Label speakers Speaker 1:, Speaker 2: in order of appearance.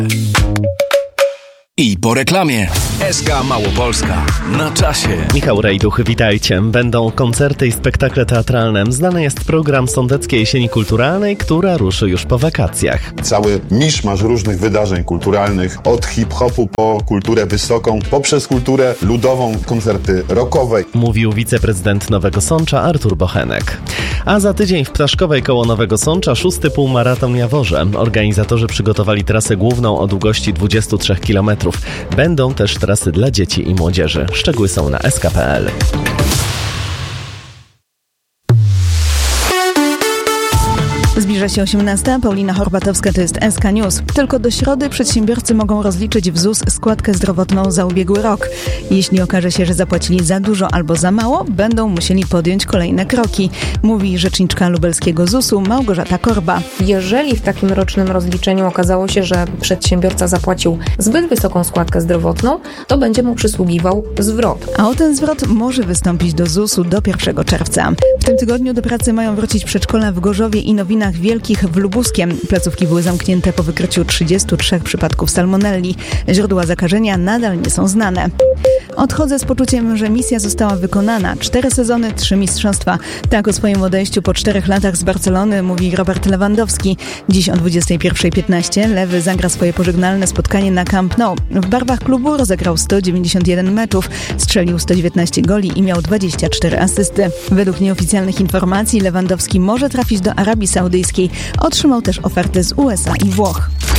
Speaker 1: I po reklamie. SK Małopolska. Na czasie.
Speaker 2: Michał Rejduch, witajcie. Będą koncerty i spektakle teatralne. Znany jest program Sądeckiej Jesieni Kulturalnej, która ruszy już po wakacjach.
Speaker 3: Cały miszmasz różnych wydarzeń kulturalnych, od hip-hopu po kulturę wysoką, poprzez kulturę ludową, koncerty rockowe.
Speaker 2: Mówił wiceprezydent Nowego Sącza Artur Bochenek. A za tydzień w Ptaszkowej koło Nowego Sącza 6. półmaraton Jaworze. Organizatorzy przygotowali trasę główną o długości 23 km. Będą też trasy dla dzieci i młodzieży. Szczegóły są na sk.pl.
Speaker 4: Zbliża się 18. Paulina Horbatowska, to jest SK News. Tylko do środy przedsiębiorcy mogą rozliczyć w ZUS składkę zdrowotną za ubiegły rok. Jeśli okaże się, że zapłacili za dużo albo za mało, będą musieli podjąć kolejne kroki, mówi rzeczniczka lubelskiego ZUS-u Małgorzata Korba.
Speaker 5: Jeżeli w takim rocznym rozliczeniu okazało się, że przedsiębiorca zapłacił zbyt wysoką składkę zdrowotną, to będzie mu przysługiwał zwrot.
Speaker 4: A o ten zwrot może wystąpić do ZUS-u do 1 czerwca. W tym tygodniu do pracy mają wrócić przedszkola w Gorzowie i Nowinach Wielkich w Lubuskiem. Placówki były zamknięte po wykryciu 33 przypadków salmonelli. Źródła zakażenia nadal nie są znane. Odchodzę z poczuciem, że misja została wykonana. 4 sezony, 3 mistrzostwa. Tak o swoim odejściu po 4 latach z Barcelony mówi Robert Lewandowski. Dziś o 21:15 Lewy zagra swoje pożegnalne spotkanie na Camp Nou. W barwach klubu rozegrał 191 meczów, strzelił 119 goli i miał 24 asysty. Według nieoficjalnych informacji Lewandowski może trafić do Arabii Saudyjskiej. Otrzymał też ofertę z USA i Włoch.